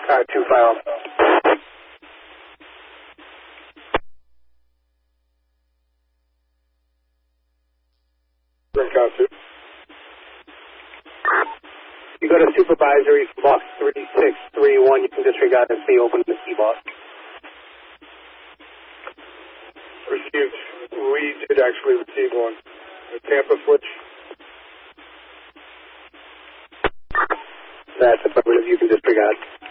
2 file. You go to supervisory box 3631. You can disregard and stay open in the key box. Received. We did actually receive one. A Tampa switch. That's affirmative. You can disregard.